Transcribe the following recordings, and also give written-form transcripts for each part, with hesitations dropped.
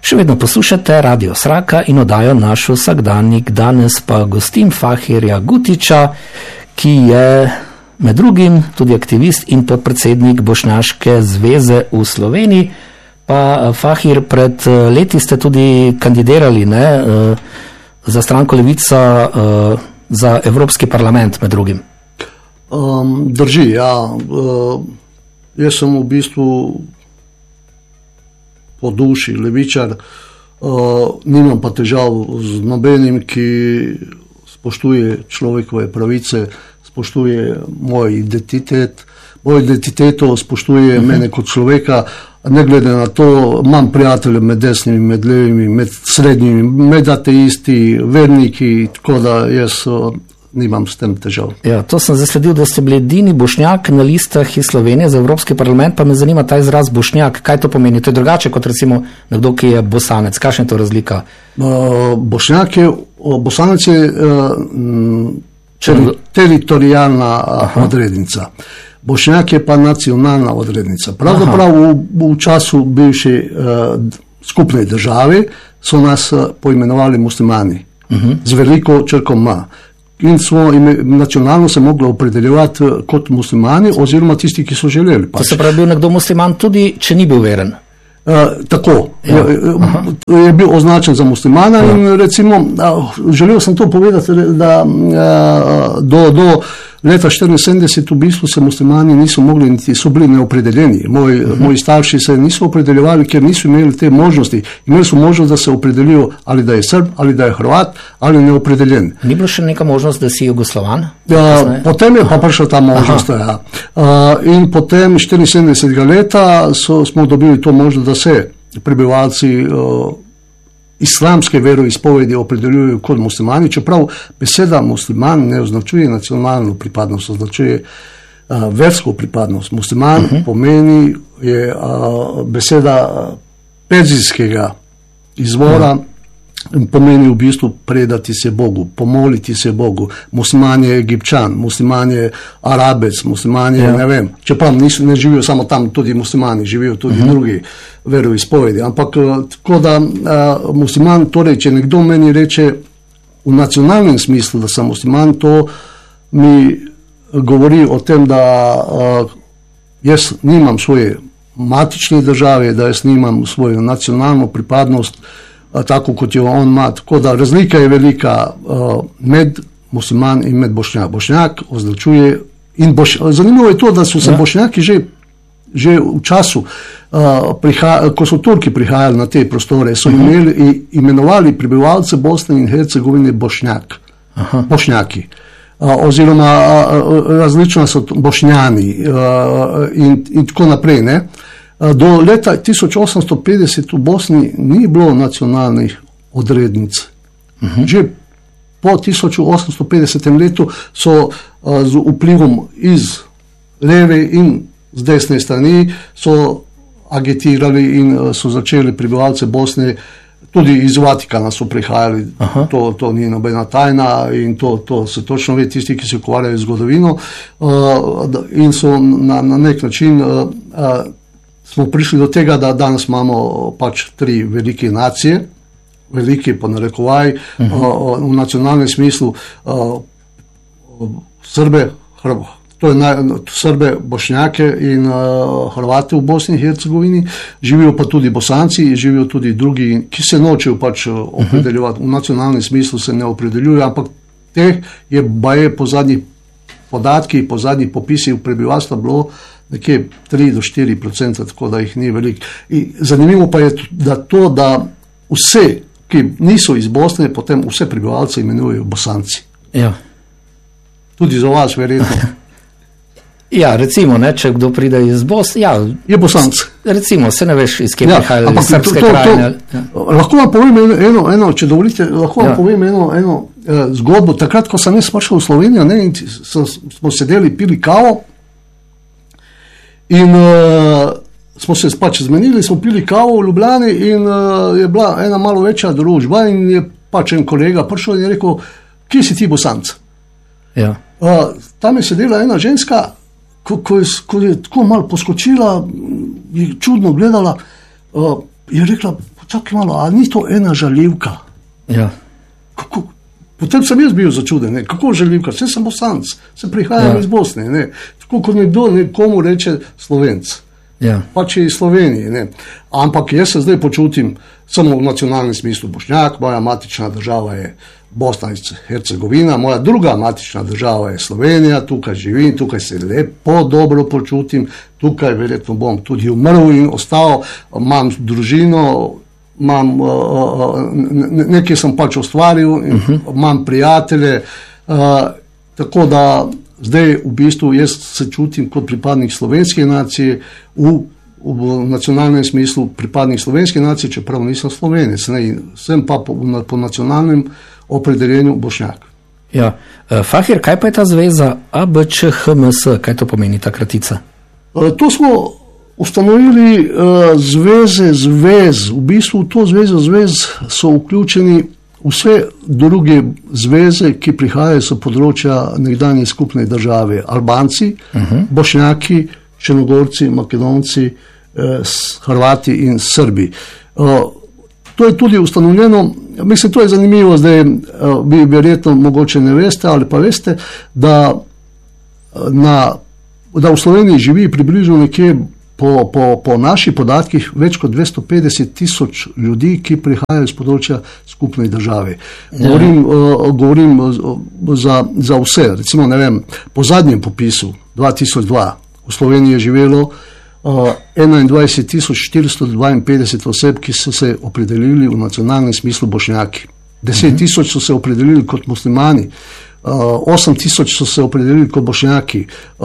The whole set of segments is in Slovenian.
Še vedno poslušate Radio Sraka in oddajo Naš vsakdanjik. Danes pa gostim Fahirja Gutiča, ki je med drugim tudi aktivist in podpredsednik Bošnjaške zveze v Sloveniji. Pa Fahir, pred leti ste tudi kandidirali za stranko Levica za Evropski parlament med drugim. Drži, ja. Jaz sem v bistvu po duši levičar, nimam pa težav z nobenim, ki spoštuje človekove pravice, spoštuje moj identiteto, spoštuje mene kot človeka, ne glede na to, imam prijatelje med desnimi, med levimi, med srednjimi, med ateisti, verniki, tako da jaz nimam s tem težav. Ja, to sem zasledil, da ste bili edini Bošnjak na listah iz Slovenije za Evropski parlament, pa me zanima ta izraz Bošnjak. Kaj to pomeni? To je drugače kot recimo nekdo, ki je Bosanec. Kakšna je to razlika? Bosanec je teritorijalna odrednica. Bošnjak je pa nacionalna odrednica. Pravzaprav v času bivše skupne države so nas poimenovali muslimani. Z veliko črko M. In smo nacionalno se mogli opredeljevati kot muslimani oziroma tisti, ki so želeli. To se pravi, bil nekdo musliman tudi, če ni bil veren? Tako. Je bil označen za muslimana in recimo, želel sem to povedati, da do leta 1974 v bistvu se muslimani niso mogli, niti so bili neopredeljeni. Moji starši se niso opredeljevali, ker niso imeli te možnosti. Imeli so možnost, da se opredelijo ali da je Srb, ali da je Hrvat, ali neopredeljen. Ni bilo še neka možnost, da si Jugoslavan? Potem je pa prišla ta možnost. In potem 74. leta smo dobili to možnost, da se prebivalci islamske veroizpovedi opredeljujejo kot muslimani, čeprav beseda musliman ne označuje nacionalno pripadnost, označuje versko pripadnost. Musliman pomeni, je beseda perzijskega izvora, pomeni v bistvu predati se Bogu, pomoliti se Bogu. Musliman je Egipčan, musliman je Arabec, musliman je, ne vem, čeprav ne živijo samo tam tudi muslimani, živijo tudi drugi veroizpovedi. Ampak tako da musliman, torej, če nekdo meni reče v nacionalnem smislu, da sem musliman, to mi govori o tem, da jaz nimam svoje matične države, da jaz nimam svojo nacionalno pripadnost, tako kot jo on ima. Tako da razlika je velika med musliman in med Bošnjak. Bošnjak označuje in zanimivo je to, da so se Bošnjaki že v času, ko so Turki prihajali na te prostore, so imenovali prebivalce Bosne in Hercegovine Bošnjaki. Oziroma različno so Bošnjani in tako naprej, ne. Do leta 1850 v Bosni ni bilo nacionalnih odrednic. Že po 1850 letu so z vplivom iz leve in z desne strani so agitirali in so začeli prebivalce Bosne, tudi iz Vatikana so prihajali, to ni nobena tajna in to se točno ve tisti, ki se ukvarjajo z zgodovino, in so na nek način smo prišli do tega, da danes imamo pač 3 velike nacije, velike po narekovaj, v nacionalnem smislu Srbe, Srbe, Bošnjake in Hrvate v Bosni in Hercegovini, živijo pa tudi Bosanci, živijo tudi drugi, ki se nočejo pač opredeljevati. V nacionalnem smislu se ne opredeljujejo, ampak teh je baje po zadnjih podatkih, po zadnjih popisih prebivalstva bilo nekje 3 do 4%, tako da jih ni veliko. Zanimivo pa je, da vse, ki niso iz Bosne, potem vse prebivalce imenujejo Bosanci. Ja. Tudi za vas verjetno. Ja, recimo, če kdo pride iz Bosne, je Bosanc. Recimo, se ne veš, iz kje prihajajo, iz srpske krajine. Lahko vam povem eno, če dovolite, povem eno zgodbo. Takrat, ko sem jaz prišel v Slovenijo, smo sedeli, pili kavo in smo se pač zmenili, smo pili kavo v Ljubljani in je bila ena malo večja družba in je pač en kolega prišel in je rekel, kje si ti Bosanc? Ja. Tam je sedela ena ženska, ko je tako malo poskočila, je čudno gledala, je rekla, čakaj malo, ali ni to ena žaljivka? Ja. Potem sem jaz bil začuden, ne? Kako žaljivka, vse sem Bosanc, se prihajam iz Bosne, ne? Tako kot nekdo nekomu reče Slovenc, pa če iz Slovenije, ne? Ampak jaz se zdaj počutim samo v nacionalnem smislu Bošnjak, moja matična država je Bosna in Hercegovina, moja druga matična država je Slovenija, tukaj živim, tukaj se lepo dobro počutim, tukaj verjetno bom tudi umrl in ostal, imam družino, nekaj sem pač ustvaril, imam prijatelje, tako da zdaj v bistvu jaz se čutim kot pripadnik slovenske nacije, v nacionalnem smislu pripadnik slovenske nacije, čeprav nisem Slovenec, sem pa po nacionalnem opredeljenju Bošnjak. Ja. Fahir, kaj pa je ta zveza ABČHMS, kaj to pomeni ta kratica? To smo ustanovili zvez, v bistvu v to zvez so vključeni vse druge zveze, ki prihajajo z področja nekdanje skupne države, Albanci, Bošnjaki, Črnogorci, Makedonci, Hrvati in Srbi. To je tudi ustanovljeno, mislim, to je zanimivo, zdaj vi verjetno mogoče ne veste ali pa veste, da v Sloveniji živi približno nekje po naših podatkih več kot 250,000 ljudi, ki prihajajo iz področja skupne države. Govorim za vse, recimo, ne vem, po zadnjem popisu 2002 v Sloveniji je živelo 21,452 oseb, ki so se opredelili v nacionalnem smislu Bošnjaki. 10,000 so se opredelili kot muslimani, 8,000 so se opredelili kot Bošnjaki,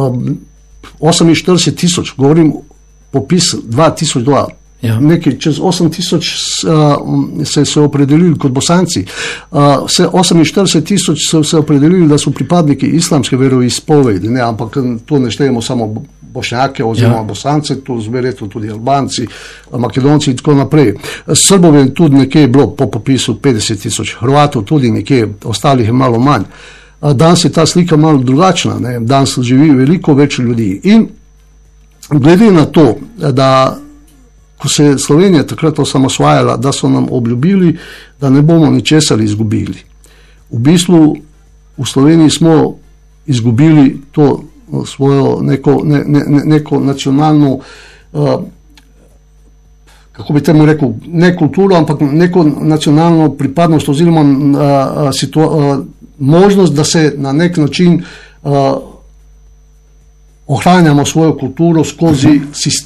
48,000, govorim popis 2002, nekaj čez 8,000 se so opredelili kot Bosanci, 48,000 so se opredelili, da so pripadniki islamske veroizpovedi, ne, ampak to ne štejemo samo Bošnjake oziroma Bosance, to verjetno tudi Albanci, Makedonci in tako naprej. Srbov je tudi nekje bilo po popisu 50,000, Hrvatov tudi nekje, ostalih je malo manj. Danes je ta slika malo drugačna, ne? Danes živi veliko več ljudi. In glede na to, da ko se je Slovenija takrat osamosvajala, da so nam obljubili, da ne bomo ničesar izgubili. V bistvu v Sloveniji smo izgubili to svojo neko nacionalno, kako bi temu rekel, ne kulturo, ampak neko nacionalno pripadnost oziroma možnost, da se na nek način ohranjamo svojo kulturo skozi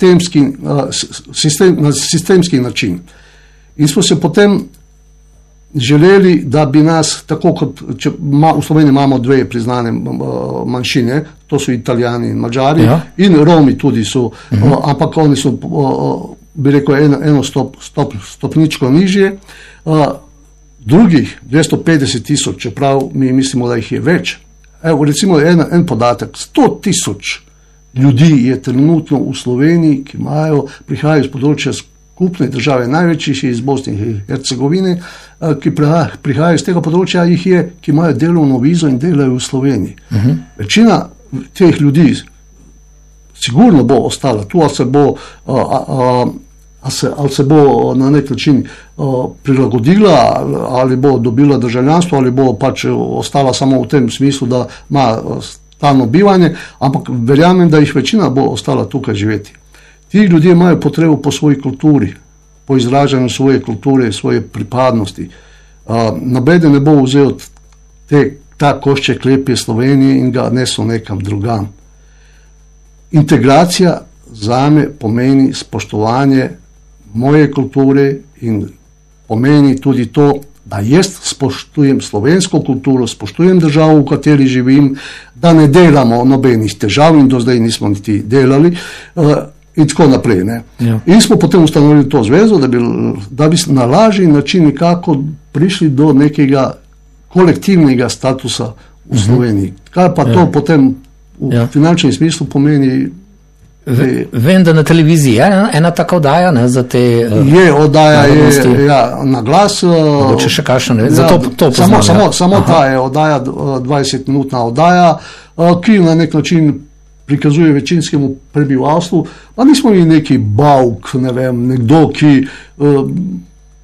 sistemski način. In smo se potem želeli, da bi nas, tako kot v Sloveniji imamo dve priznane manjšine, to so Italijani in Mađari, in Romi tudi so, ampak oni so, bi rekel, eno stopničko nižje. Drugih 250,000, čeprav mi mislimo, da jih je več. Evo, recimo en podatek, 100,000 ljudi je trenutno v Sloveniji, ki prihajajo iz področja skupne države, največjih je iz Bosne in Hercegovine, ki prihajajo iz tega področja, jih je, ki imajo delovno vizo in delajo v Sloveniji. Večina teh ljudi sigurno bo ostala tu, ali se bo na nek način prilagodila, ali bo dobila državljanstvo, ali bo pač ostala samo v tem smislu, da ima stalno bivanje, ampak verjamem, da jih večina bo ostala tukaj živeti. Ti ljudje imajo potrebo po svoji kulturi, po izražanju svoje kulture, svoje pripadnosti. Nobeden ne bo vzel ta košček lepe Slovenije in ga nesel nekam drugam. Integracija zame pomeni spoštovanje moje kulture in pomeni tudi to, da jaz spoštujem slovensko kulturo, spoštujem državo, v kateri živim, da ne delamo nobenih težav in do zdaj nismo niti delali in tako naprej. In smo potem ustanovili to zvezo, da bi na lažji način nekako prišli do nekega kolektivnega statusa v Sloveniji. Kaj pa to potem v finančnem smislu pomeni? Vem, da na televiziji je ena taka oddaja za te je oddaja na glas. Če še kakšno ne ve, zato to poznam. Samo ta je oddaja, 20-minutna oddaja, ki na nek način prikazuje večinskemu prebivalstvu, pa nismo mi neki bauk, ne vem, nekdo, ki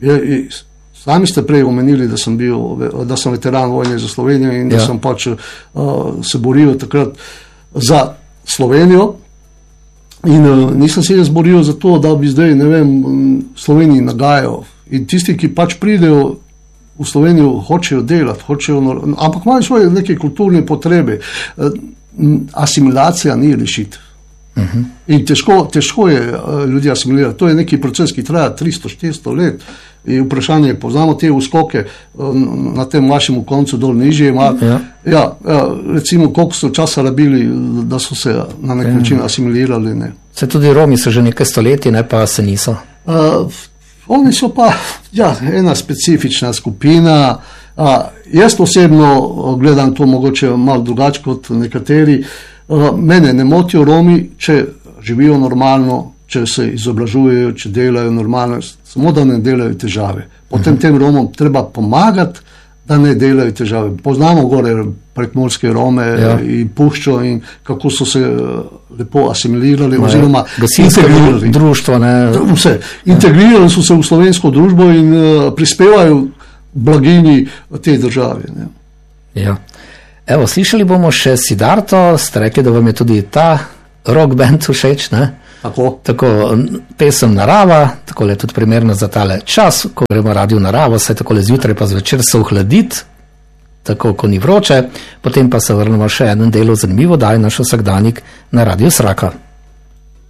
Sami ste prej omenili, da sem veteran vojne za Slovenijo in da sem pač se boril takrat za Slovenijo. In nisem se jaz boril za to, da bi zdaj, ne vem, Sloveniji nagajal. In tisti, ki pač pridejo v Slovenijo, hočejo delati, ampak imajo svoje neke kulturne potrebe. Asimilacija ni rešitev. In težko je ljudi asimilirati. To je neki proces, ki traja 300-400 let. In vprašanje, poznamo te uskoke na tem vašem koncu dol nižje. Recimo, koliko so časa rabili, da so se na nek način asimilirali. Ne. Se tudi Romi so že nekaj stoletij, ne pa se niso. Oni so pa ena specifična skupina. Jaz osebno gledam to mogoče malo drugače kot nekateri. Mene ne motijo Romi, če živijo normalno, če se izobražujejo, če delajo normalno, samo da ne delajo težave. Potem tem Romom treba pomagati, da ne delajo težave. Poznamo gore prekmurske Rome in Puščo in kako so se lepo asimilirali oziroma integrirali. Društvo, ne? Vse. Integrirali so se v slovensko družbo in prispevajo blagini te države. Ne? Ja. Evo, slišali bomo še Siddharto, ste rekli, da vam je tudi ta rock band všeč, ne? Tako pesem Narava, tako je tudi primerno za tale čas, ko gremo radi v naravo, saj tako zjutraj pa zvečer se ohladiti, tako ko ni vroče, potem pa se vrnemo še eden delu zanimivo, daj naš vsakdanjik na Radio Sraka.